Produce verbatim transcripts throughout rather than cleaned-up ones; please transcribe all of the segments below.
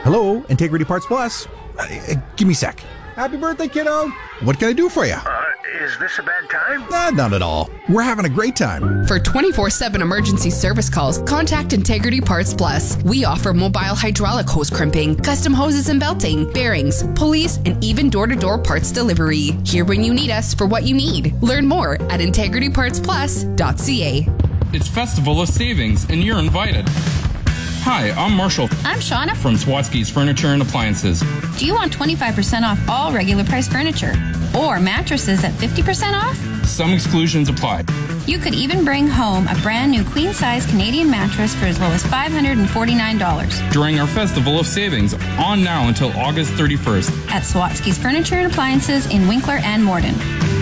Hello, Integrity Parts Plus. Uh, uh, give me a sec. Happy birthday, kiddo. What can I do for you? Uh, is this a bad time? Uh, not at all. We're having a great time. For twenty-four seven emergency service calls, contact Integrity Parts Plus. We offer mobile hydraulic hose crimping, custom hoses and belting, bearings, pulleys, and even door-to-door parts delivery. Here when you need us for what you need. Learn more at integrity parts plus dot c a. It's Festival of Savings, and you're invited. Hi, I'm Marshall. I'm Shauna from Swatsky's Furniture and Appliances. Do you want twenty-five percent off all regular price furniture? Or mattresses at fifty percent off? Some exclusions apply. You could even bring home a brand new queen-size Canadian mattress for as low as five hundred forty-nine dollars. During our Festival of Savings, on now until August thirty-first. At Swatsky's Furniture and Appliances in Winkler and Morden.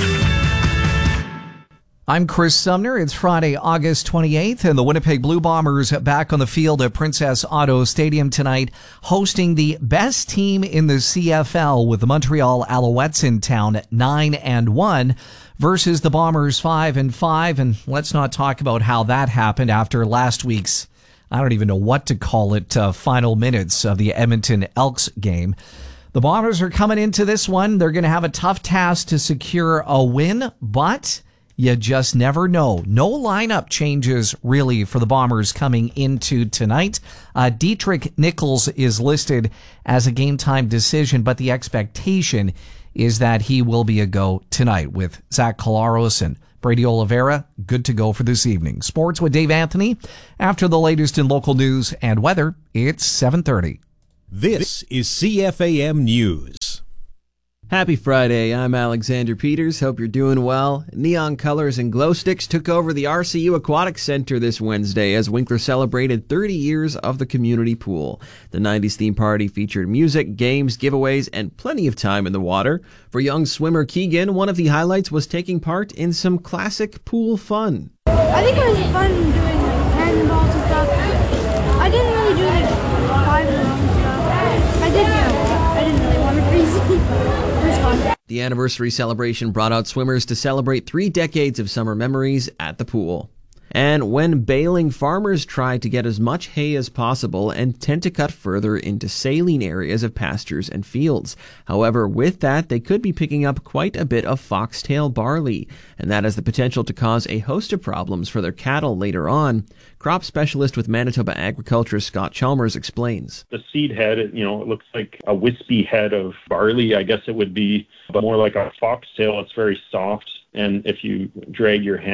I'm Chris Sumner. It's Friday, August twenty-eighth, and the Winnipeg Blue Bombers back on the field at Princess Auto Stadium tonight, hosting the best team in the C F L with the Montreal Alouettes in town at nine and one versus the Bombers five and five. And let's not talk about how that happened after last week's, I don't even know what to call it, uh, final minutes of the Edmonton Elks game. The Bombers are coming into this one. They're going to have a tough task to secure a win, but you just never know. No lineup changes, really, for the Bombers coming into tonight. Uh, Dietrich Nichols is listed as a game-time decision, but the expectation is that he will be a go tonight with Zach Collaros and Brady Oliveira good to go for this evening. Sports with Dave Anthony. After the latest in local news and weather, it's seven thirty. This is C F A M News. Happy Friday, I'm Alexander Peters. Hope you're doing well. Neon colors and glow sticks took over the R C U Aquatic Center this Wednesday as Winkler celebrated thirty years of the community pool. The nineties theme party featured music, games, giveaways, and plenty of time in the water. For young swimmer Keegan, one of the highlights was taking part in some classic pool fun. I think it was fun doing like cannonballs and stuff. I didn't really do like five and stuff. I did, yeah, I didn't really want to freeze. The anniversary celebration brought out swimmers to celebrate three decades of summer memories at the pool. And when bailing, farmers try to get as much hay as possible and tend to cut further into saline areas of pastures and fields. However, with that, they could be picking up quite a bit of foxtail barley, and that has the potential to cause a host of problems for their cattle later on. Crop specialist with Manitoba Agriculture, Scott Chalmers, explains. The seed head, you know, it looks like a wispy head of barley, I guess it would be, but more like a foxtail. It's very soft, and if you drag your hand